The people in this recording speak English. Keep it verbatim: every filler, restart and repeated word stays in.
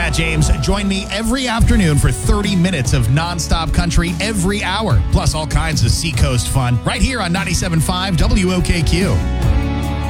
Matt James. Join me every afternoon for thirty minutes of nonstop country every hour, plus all kinds of Seacoast fun right here on ninety-seven point five W O K Q.